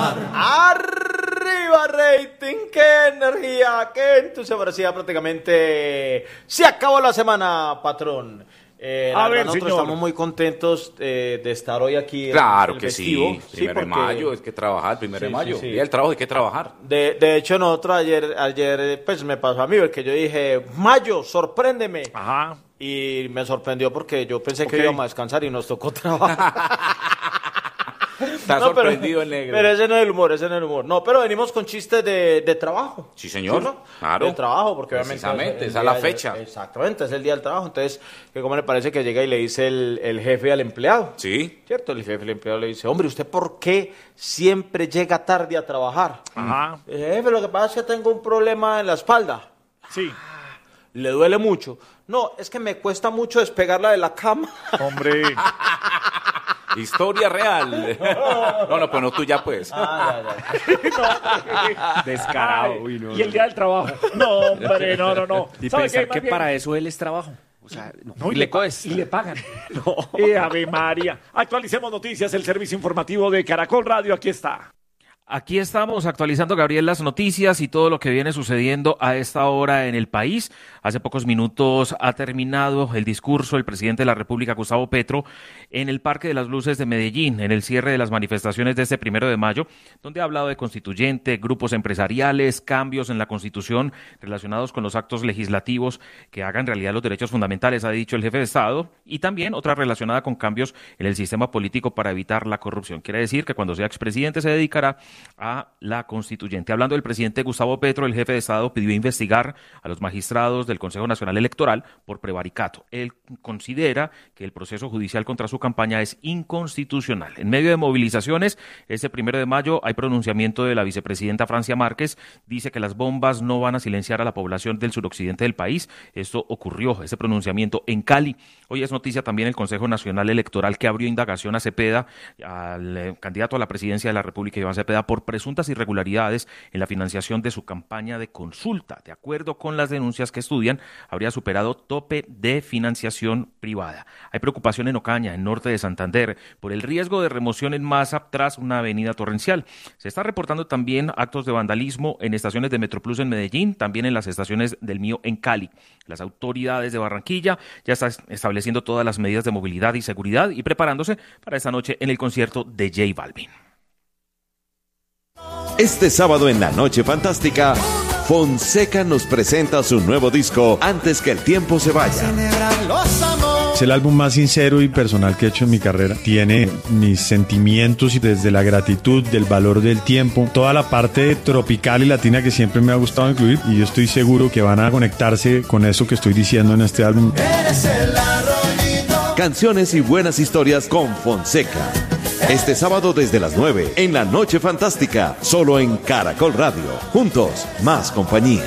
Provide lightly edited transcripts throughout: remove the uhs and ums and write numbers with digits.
trabajar. Arriba rating, qué energía, qué entusiasmo. Prácticamente se acabó la semana, patrón. Nosotros señor, estamos muy contentos de estar hoy aquí. Claro en el que festivo. sí, primero de mayo, es que trabajar, el primero de mayo. Sí. Día del trabajo, hay que trabajar. De hecho, nosotros ayer pues me pasó a mí, porque yo dije, mayo, sorpréndeme. Ajá. Y me sorprendió porque yo pensé que íbamos a descansar y nos tocó trabajar. Está sorprendido el negro. Pero ese no es el humor, No, pero venimos con chistes de trabajo. Sí, señor. ¿Sí, no? Claro. De trabajo, porque obviamente... Precisamente, esa es la fecha. Exactamente, es el día del trabajo. Entonces, ¿cómo le parece que llega y le dice el jefe al empleado? Sí. ¿Cierto? El jefe al empleado le dice, hombre, ¿usted por qué siempre llega tarde a trabajar? Ajá. Jefe, lo que pasa es que tengo un problema en la espalda. Sí. ¿Le duele mucho? No, es que me cuesta mucho despegarla de la cama. Hombre. Historia real. No, pero no tuya, pues. Descarado. Uy, no, y el día del trabajo. No, hombre, no. Y ¿Sabe pensar qué? que Más para eso él es trabajo. O sea, No, y le cuesta. Y le pagan. Ave María. Actualicemos noticias, el servicio informativo de Caracol Radio. Aquí está. Aquí estamos actualizando, Gabriel, las noticias y todo lo que viene sucediendo a esta hora en el país. Hace pocos minutos ha terminado el discurso del presidente de la República, Gustavo Petro, en el Parque de las Luces de Medellín, en el cierre de las manifestaciones de este 1 de mayo, donde ha hablado de constituyente, grupos empresariales, cambios en la Constitución relacionados con los actos legislativos que hagan realidad los derechos fundamentales, ha dicho el jefe de Estado, y también otra relacionada con cambios en el sistema político para evitar la corrupción. Quiere decir que cuando sea expresidente se dedicará a la constituyente. Hablando del presidente Gustavo Petro, el jefe de Estado pidió investigar a los magistrados del Consejo Nacional Electoral por prevaricato. Él considera que el proceso judicial contra su campaña es inconstitucional. En medio de movilizaciones, este 1 de mayo hay pronunciamiento de la vicepresidenta Francia Márquez. Dice que las bombas no van a silenciar a la población del suroccidente del país. Esto ocurrió, ese pronunciamiento en Cali. Hoy es noticia también el Consejo Nacional Electoral que abrió indagación a Cepeda, al candidato a la presidencia de la República, Iván Cepeda, por presuntas irregularidades en la financiación de su campaña de consulta. De acuerdo con las denuncias que estudian, habría superado tope de financiación privada. Hay preocupación en Ocaña, en norte de Santander, por el riesgo de remoción en masa tras una avenida torrencial. Se está reportando también actos de vandalismo en estaciones de Metroplus en Medellín, también en las estaciones del Mío en Cali. Las autoridades de Barranquilla ya están estableciendo todas las medidas de movilidad y seguridad y preparándose para esta noche en el concierto de J Balvin. Este sábado en la Noche Fantástica, Fonseca nos presenta su nuevo disco Antes que el tiempo se vaya. Es el álbum más sincero y personal que he hecho en mi carrera. Tiene mis sentimientos y desde la gratitud, del valor del tiempo, toda la parte tropical y latina que siempre me ha gustado incluir, y yo estoy seguro que van a conectarse con eso que estoy diciendo en este álbum. Canciones y buenas historias con Fonseca. Este sábado desde las 9 en la Noche Fantástica, solo en Caracol Radio. Juntos, más compañía.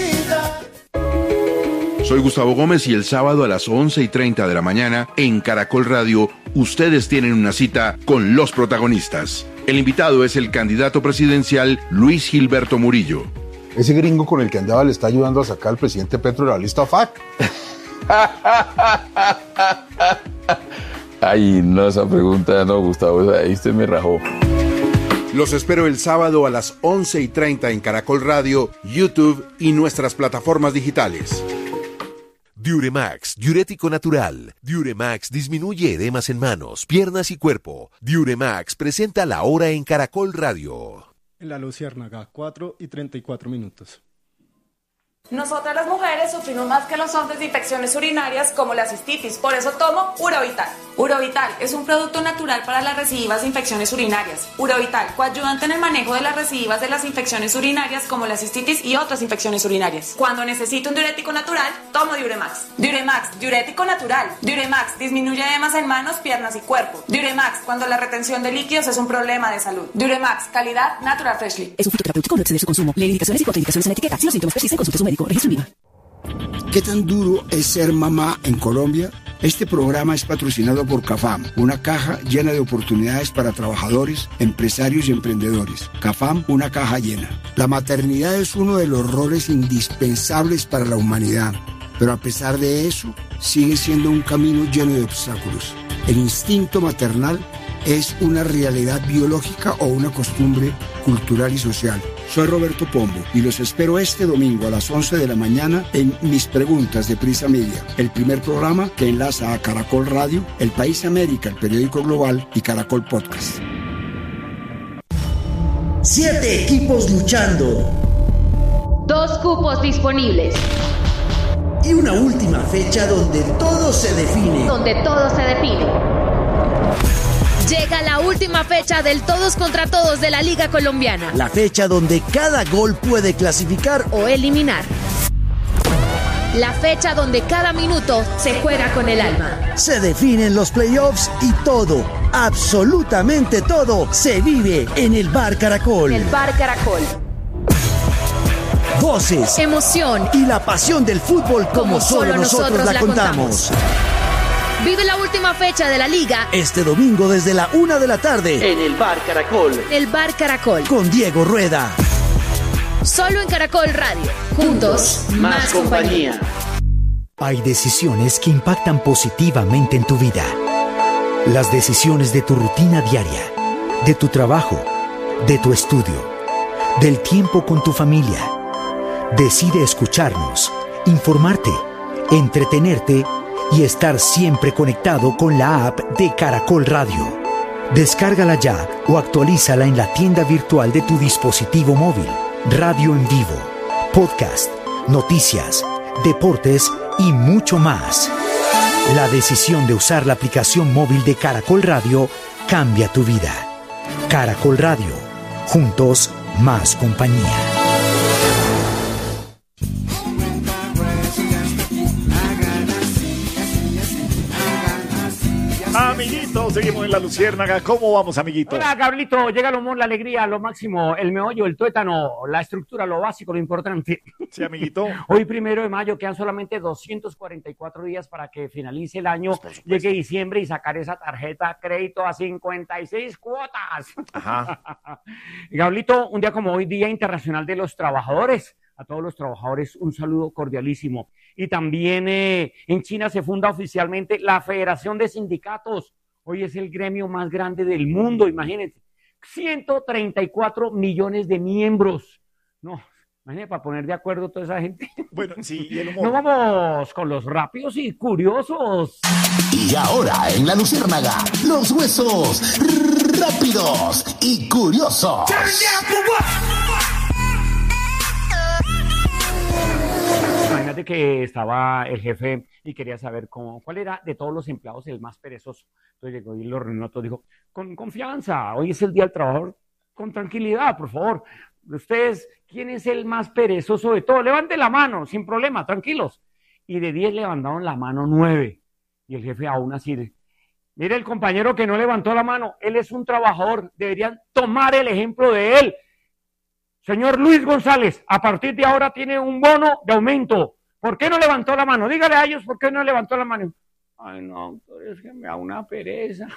Soy Gustavo Gómez y el sábado a las 11:30 de la mañana en Caracol Radio, ustedes tienen una cita con los protagonistas. El invitado es el candidato presidencial Luis Gilberto Murillo. Ese gringo con el que andaba le está ayudando a sacar al presidente Petro de la lista FAC. Ay, no, esa pregunta no, Gustavo, ahí usted me rajó. Los espero el sábado a las 11:30 en Caracol Radio, YouTube y nuestras plataformas digitales. Diuremax, diurético natural. Diuremax disminuye edemas en manos, piernas y cuerpo. Diuremax presenta La Hora en Caracol Radio. En La Luciérnaga, 4:34. Nosotras las mujeres sufrimos más que los hombres de infecciones urinarias como la cistitis, por eso tomo Urovital. Urovital es un producto natural para las recidivas de infecciones urinarias. Urovital, coayudante en el manejo de las recidivas de las infecciones urinarias como la cistitis y otras infecciones urinarias. Cuando necesito un diurético natural, tomo Diuremax. Diuremax, diurético natural. Diuremax disminuye edemas en manos, piernas y cuerpo. Diuremax, cuando la retención de líquidos es un problema de salud. Diuremax, calidad Natural Freshly. Es un fitoterapéutico, no exceder su consumo. Lee indicaciones y contraindicaciones en la etiqueta. Si los síntomas persisten, consulte a su médico. Registro INVIMA. ¿Qué tan duro es ser mamá en Colombia? Este programa es patrocinado por CAFAM, una caja llena de oportunidades para trabajadores, empresarios y emprendedores. CAFAM, una caja llena. La maternidad es uno de los roles indispensables para la humanidad, pero a pesar de eso, sigue siendo un camino lleno de obstáculos. El instinto maternal es una realidad biológica o una costumbre cultural y social. Soy Roberto Pombo y los espero este domingo a las 11 de la mañana en Mis Preguntas de Prisa Media, el primer programa que enlaza a Caracol Radio, El País América, el periódico global y Caracol Podcast. 7 equipos luchando. 2 cupos disponibles. Y una última fecha donde todo se define. Llega la última fecha del todos contra todos de la Liga Colombiana. La fecha donde cada gol puede clasificar o eliminar. La fecha donde cada minuto se juega con el alma. Se definen los playoffs y todo, absolutamente todo, se vive en el Bar Caracol. El Bar Caracol. Voces, emoción y la pasión del fútbol como solo nosotros la contamos. Vive la última fecha de la Liga este domingo desde la 1 de la tarde en el Bar Caracol. El Bar Caracol. Con Diego Rueda. Solo en Caracol Radio. Juntos, más compañía. Hay decisiones que impactan positivamente en tu vida. Las decisiones de tu rutina diaria, de tu trabajo, de tu estudio, del tiempo con tu familia. Decide escucharnos, informarte, entretenerte y estar siempre conectado con la app de Caracol Radio. Descárgala ya o actualízala en la tienda virtual de tu dispositivo móvil. Radio en vivo, podcast, noticias, deportes y mucho más. La decisión de usar la aplicación móvil de Caracol Radio cambia tu vida. Caracol Radio, juntos más compañía. Amiguito, seguimos en La Luciérnaga. ¿Cómo vamos, amiguito? Hola, Gabrielito. Llega el humor, la alegría, lo máximo, el meollo, el tuétano, la estructura, lo básico, lo importante. Sí, amiguito. Hoy, 1 de mayo, quedan solamente 244 días para que finalice el año, llegue diciembre y sacar esa tarjeta crédito a 56 cuotas. Ajá. Gabrielito, un día como hoy, Día Internacional de los Trabajadores. A todos los trabajadores un saludo cordialísimo. Y también en China se funda oficialmente la Federación de Sindicatos. Hoy es el gremio más grande del mundo, imagínense. 134 millones de miembros. No, imagínense, para poner de acuerdo toda esa gente. Bueno, sí, y el humor. Nos vamos con los rápidos y curiosos. Y ahora en La Luciérnaga, los huesos rápidos y curiosos. Imagínate que estaba el jefe y quería saber cuál era de todos los empleados el más perezoso. Entonces llegó y lo reunió todo, dijo, con confianza, hoy es el Día del Trabajador, con tranquilidad, por favor. Ustedes, ¿quién es el más perezoso de todos? Levanten la mano, sin problema, tranquilos. Y de 10 levantaron la mano 9. Y el jefe aún así, mire el compañero que no levantó la mano, él es un trabajador, deberían tomar el ejemplo de él. Señor Luis González, a partir de ahora tiene un bono de aumento. ¿Por qué no levantó la mano? Dígale a ellos por qué no levantó la mano. Ay, no, es que me da una pereza.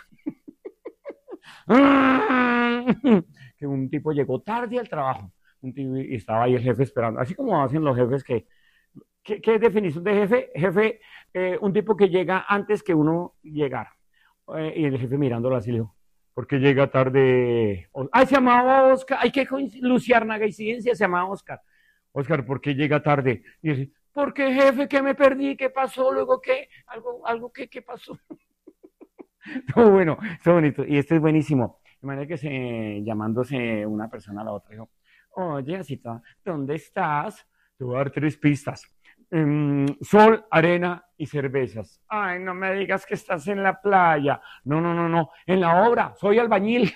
Que un tipo llegó tarde al trabajo. Y estaba ahí el jefe esperando. Así como hacen los jefes ¿qué es definición de jefe? Jefe, un tipo que llega antes que uno llegar. Y el jefe mirándolo así le dijo, ¿por qué llega tarde? Ay, se llamaba Oscar. Ay, qué Luciérnaga y ciencia, se llamaba Oscar. Oscar, ¿por qué llega tarde? Y dice, ¿por qué, jefe? ¿Qué me perdí? ¿Qué pasó? Luego, ¿qué? ¿Qué pasó? Todo bueno, todo bonito. Y este es buenísimo. De manera que llamándose una persona a la otra, dijo, oye, Asita, ¿dónde estás? Te voy a dar 3 pistas. Sol, arena y cervezas. Ay, no me digas que estás en la playa. No, en la obra, soy albañil.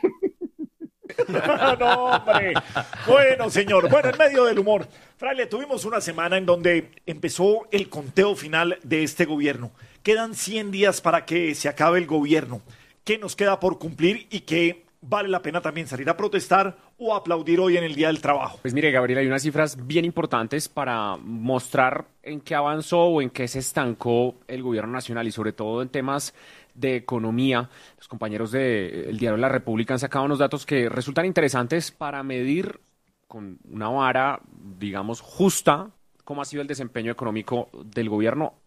No, hombre. Bueno, señor. Bueno, en medio del humor. Fraile, tuvimos una semana en donde empezó el conteo final de este gobierno. Quedan 100 días para que se acabe el gobierno. ¿Qué nos queda por cumplir y qué vale la pena también salir a protestar o aplaudir hoy en el Día del Trabajo? Pues mire, Gabriel, hay unas cifras bien importantes para mostrar en qué avanzó o en qué se estancó el gobierno nacional y sobre todo en temas de economía. Los compañeros del Diario de la República han sacado unos datos que resultan interesantes para medir con una vara, digamos, justa cómo ha sido el desempeño económico del gobierno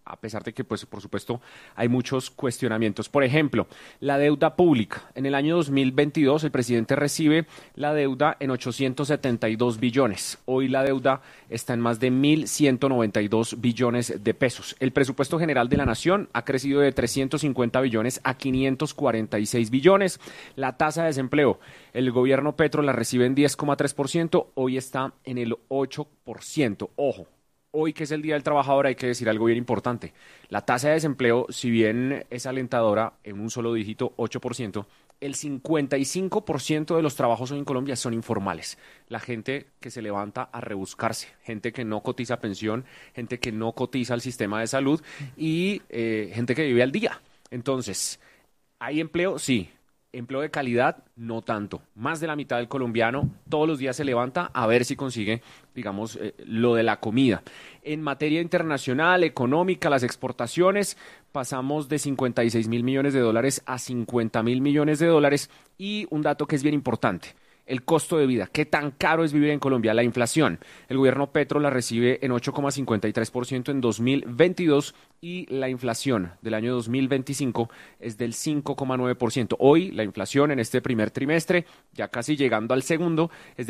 a pesar de que, pues, por supuesto, hay muchos cuestionamientos. Por ejemplo, la deuda pública. En el año 2022, el presidente recibe la deuda en 872 billones. Hoy la deuda está en más de 1.192 billones de pesos. El presupuesto general de la Nación ha crecido de 350 billones a 546 billones. La tasa de desempleo, el gobierno Petro la recibe en 10,3%, hoy está en el 8%. Ojo. Hoy, que es el Día del Trabajador, hay que decir algo bien importante. La tasa de desempleo, si bien es alentadora en un solo dígito, 8%, el 55% de los trabajos hoy en Colombia son informales. La gente que se levanta a rebuscarse, gente que no cotiza pensión, gente que no cotiza al sistema de salud y gente que vive al día. Entonces, ¿hay empleo? Sí. Empleo de calidad, no tanto. Más de la mitad del colombiano todos los días se levanta a ver si consigue, digamos, lo de la comida. En materia internacional, económica, las exportaciones, pasamos de 56.000 millones de dólares a 50.000 millones de dólares. Y un dato que es bien importante. El costo de vida, ¿qué tan caro es vivir en Colombia? La inflación. El gobierno Petro la recibe en 8,53% en 2022 y la inflación del año 2025 es del 5,9%. Hoy la inflación en este primer trimestre, ya casi llegando al segundo, es de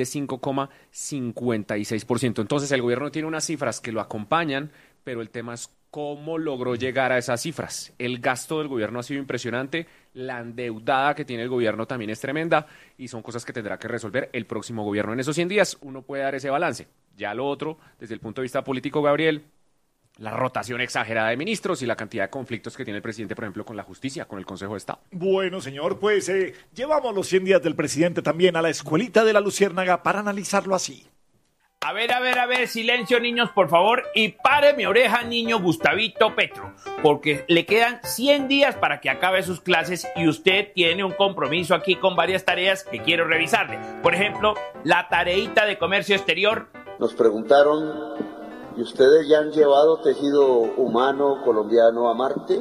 5,56%. Entonces el gobierno tiene unas cifras que lo acompañan, pero el tema es cómo logró llegar a esas cifras. El gasto del gobierno ha sido impresionante, la endeudada que tiene el gobierno también es tremenda y son cosas que tendrá que resolver el próximo gobierno. En esos 100 días uno puede dar ese balance. Ya lo otro, desde el punto de vista político, Gabriel, la rotación exagerada de ministros y la cantidad de conflictos que tiene el presidente, por ejemplo, con la justicia, con el Consejo de Estado. Bueno, señor, pues llevamos los 100 días del presidente también a la escuelita de la Luciérnaga para analizarlo así. A ver, silencio, niños, por favor, y pare mi oreja, niño Gustavito Petro, porque le quedan 100 días para que acabe sus clases y usted tiene un compromiso aquí con varias tareas que quiero revisarle. Por ejemplo, la tareita de comercio exterior. Nos preguntaron, ¿y ustedes ya han llevado tejido humano colombiano a Marte?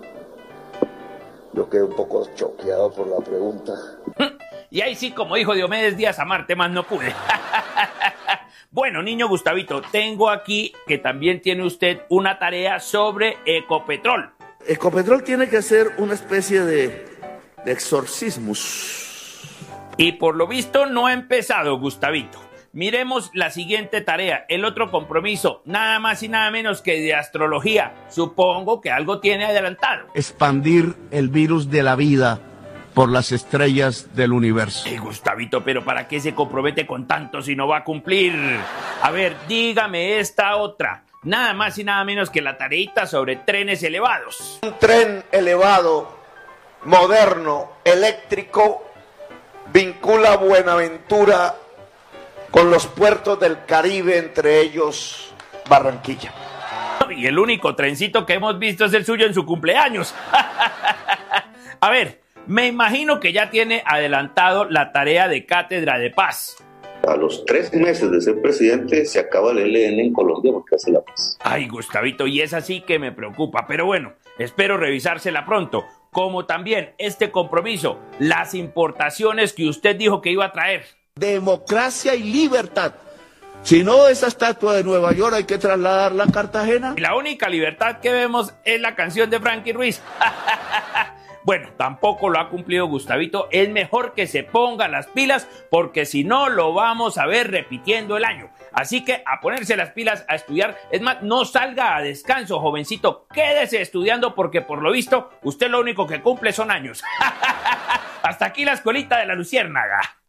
Yo quedé un poco choqueado por la pregunta. Y ahí sí, como dijo Diomedes Díaz, a Marte más no pude. Bueno, niño Gustavito, tengo aquí que también tiene usted una tarea sobre Ecopetrol. Ecopetrol tiene que hacer una especie de exorcismus. Y por lo visto no ha empezado, Gustavito. Miremos la siguiente tarea, el otro compromiso, nada más y nada menos que de astrología. Supongo que algo tiene adelantado. Expandir el virus de la vida por las estrellas del universo. Gustavito, pero ¿para qué se compromete con tanto si no va a cumplir? A ver, dígame esta otra. Nada más y nada menos que la tareita sobre trenes elevados. Un tren elevado, moderno, eléctrico, vincula Buenaventura con los puertos del Caribe, entre ellos Barranquilla. Y el único trencito que hemos visto es el suyo en su cumpleaños. A ver, me imagino que ya tiene adelantado la tarea de Cátedra de Paz. A los 3 meses de ser presidente se acaba el ELN en Colombia porque hace la paz. Ay, Gustavito, y es así que me preocupa, pero bueno, espero revisársela pronto. Como también este compromiso, las importaciones que usted dijo que iba a traer. Democracia y libertad. Si no, esa estatua de Nueva York hay que trasladarla a Cartagena. Y la única libertad que vemos es la canción de Frankie Ruiz. Bueno, tampoco lo ha cumplido Gustavito. Es mejor que se ponga las pilas porque si no lo vamos a ver repitiendo el año. Así que a ponerse las pilas, a estudiar. Es más, no salga a descanso, jovencito. Quédese estudiando porque por lo visto usted lo único que cumple son años. Hasta aquí la escuelita de la Luciérnaga.